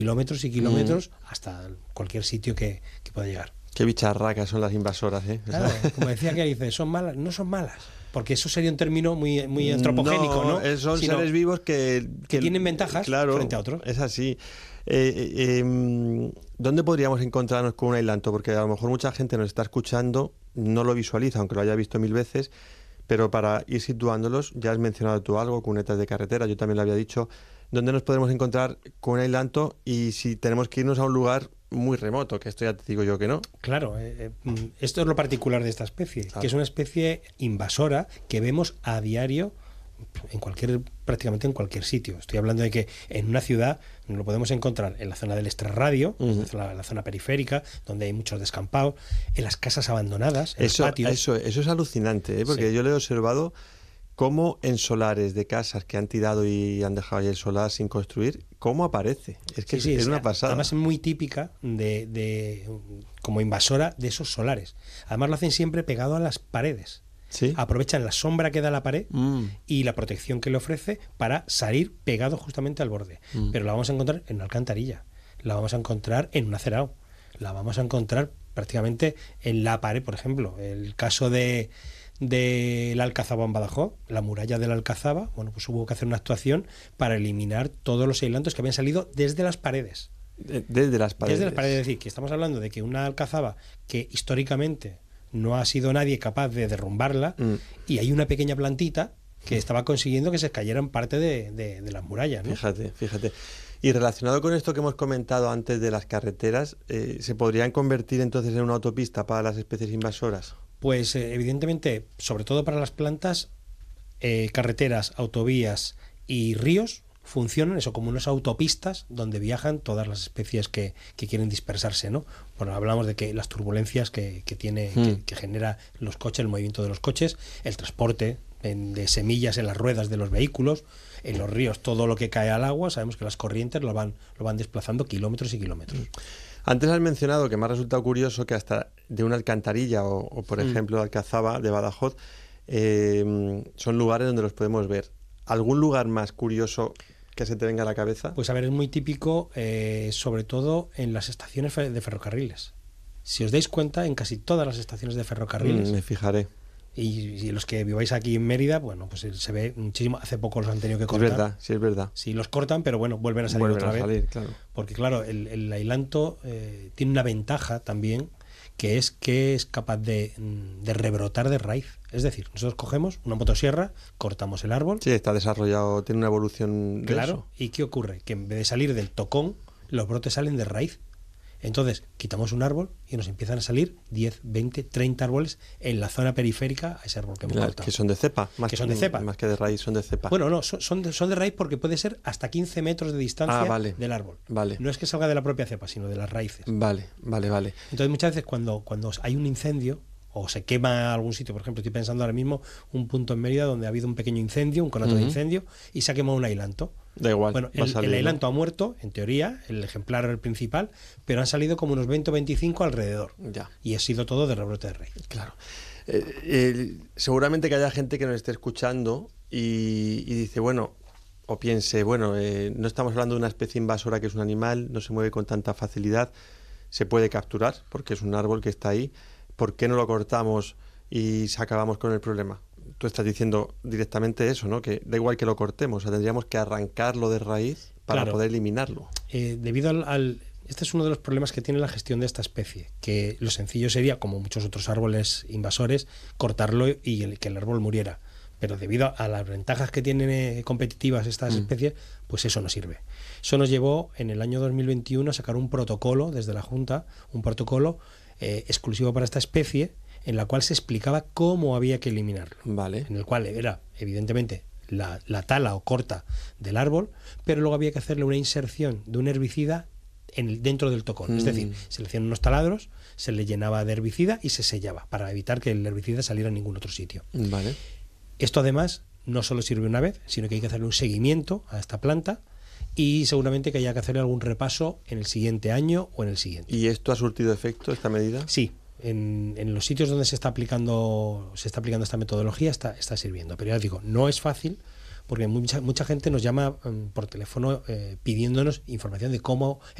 kilómetros y kilómetros hasta cualquier sitio que pueda llegar. Qué bicharracas son las invasoras, ¿eh? Claro, como decía que dice, son malas, no son malas. Porque eso sería un término muy antropogénico, ¿no? Son Sino seres vivos que tienen ventajas, claro, frente a otros. Es así. ¿Dónde podríamos encontrarnos con un ailanto? Porque a lo mejor mucha gente nos está escuchando, no lo visualiza, aunque lo haya visto 1000 veces, pero para ir situándolos, ya has mencionado tú algo, cunetas de carretera, yo también lo había dicho. ¿Dónde nos podemos encontrar con un ailanto? Y si tenemos que irnos a un lugar muy remoto, que esto ya te digo yo que no. Claro, esto es lo particular de esta especie, Claro. que es una especie invasora que vemos a diario prácticamente en cualquier sitio. Estoy hablando de que en una ciudad lo podemos encontrar en la zona del extrarradio, la zona periférica, donde hay muchos descampados, en las casas abandonadas, en los patios. Eso es alucinante, ¿eh? Porque Sí. yo lo he observado cómo en solares de casas que han tirado y han dejado ahí el solar sin construir, cómo aparece. Es que Sí, es una pasada. Además es muy típica como invasora de esos solares. Además lo hacen siempre pegado a las paredes. ¿Sí? Aprovechan la sombra que da la pared y la protección que le ofrece para salir pegado justamente al borde. Pero la vamos a encontrar en una alcantarilla, la vamos a encontrar en un acerado, la vamos a encontrar prácticamente en la pared, por ejemplo. El caso de la Alcazaba en Badajoz, la muralla de la Alcazaba, bueno, pues hubo que hacer una actuación para eliminar todos los aislantos que habían salido desde las paredes. Desde las paredes. Desde las paredes, es decir, que estamos hablando de que una Alcazaba que históricamente no ha sido nadie capaz de derrumbarla y hay una pequeña plantita que estaba consiguiendo que se cayeran parte de las murallas, ¿no? Fíjate. Y relacionado con esto que hemos comentado antes de las carreteras, ¿se podrían convertir entonces en una autopista para las especies invasoras? Pues evidentemente, sobre todo para las plantas, carreteras, autovías y ríos funcionan eso como unas autopistas donde viajan todas las especies que quieren dispersarse, ¿no? Bueno, hablamos de que las turbulencias que genera los coches, el movimiento de los coches, el transporte de semillas en las ruedas de los vehículos, en los ríos todo lo que cae al agua, sabemos que las corrientes lo van desplazando kilómetros y kilómetros. Antes has mencionado, que me ha resultado curioso, que hasta de una alcantarilla o por ejemplo, Alcazaba de Badajoz, son lugares donde los podemos ver. ¿Algún lugar más curioso que se te venga a la cabeza? Pues a ver, es muy típico, sobre todo en las estaciones de ferrocarriles. Si os dais cuenta, en casi todas las estaciones de ferrocarriles, Me fijaré. y los que viváis aquí en Mérida, bueno, pues se ve muchísimo. Hace poco los han tenido que cortar. Es verdad. Sí, los cortan, pero bueno, vuelven a salir otra vez. Claro. Porque claro, el ailanto tiene una ventaja también, que es capaz de rebrotar de raíz. Es decir, nosotros cogemos una motosierra, cortamos el árbol. Sí, está desarrollado, tiene una evolución de Claro. eso. ¿Y qué ocurre? Que en vez de salir del tocón, los brotes salen de raíz. Entonces, quitamos un árbol y nos empiezan a salir 10, 20, 30 árboles en la zona periférica a ese árbol que hemos cortado. Que son de cepa. Que son de cepa. Más que de raíz, son de cepa. Bueno, no, son de raíz porque puede ser hasta 15 metros de distancia del árbol. Vale. No es que salga de la propia cepa, sino de las raíces. Vale. Entonces, muchas veces cuando hay un incendio o se quema algún sitio, por ejemplo, estoy pensando ahora mismo un punto en Mérida donde ha habido un pequeño incendio, un conato de incendio, y se ha quemado un ailanto. Da igual. Bueno, el ailanto ha muerto, en teoría, el ejemplar principal, pero han salido como unos 20 o 25 alrededor. Ya. Y ha sido todo de rebrote de raíz. Claro. Seguramente que haya gente que nos esté escuchando y dice, bueno, o piense, bueno, no estamos hablando de una especie invasora que es un animal, no se mueve con tanta facilidad, se puede capturar porque es un árbol que está ahí. ¿Por qué no lo cortamos y acabamos con el problema? Tú estás diciendo directamente eso, ¿no? Que da igual que lo cortemos, o sea, tendríamos que arrancarlo de raíz para poder eliminarlo. Debido este es uno de los problemas que tiene la gestión de esta especie, que lo sencillo sería, como muchos otros árboles invasores, cortarlo y que el árbol muriera. Pero debido a las ventajas que tienen competitivas estas especies, pues eso no sirve. Eso nos llevó en el año 2021 a sacar un protocolo desde la Junta, un protocolo exclusivo para esta especie, en la cual se explicaba cómo había que eliminarlo. Vale. En el cual era, evidentemente, la tala o corta del árbol, pero luego había que hacerle una inserción de un herbicida dentro del tocón. Es decir, se le hacían unos taladros, se le llenaba de herbicida y se sellaba para evitar que el herbicida saliera a ningún otro sitio. Vale. Esto además no solo sirve una vez, sino que hay que hacerle un seguimiento a esta planta y seguramente que haya que hacerle algún repaso en el siguiente año o en el siguiente. ¿Y esto ha surtido efecto, esta medida? Sí. En los sitios donde se está aplicando esta metodología está sirviendo. Pero ya digo, no es fácil porque mucha gente nos llama por teléfono pidiéndonos información de cómo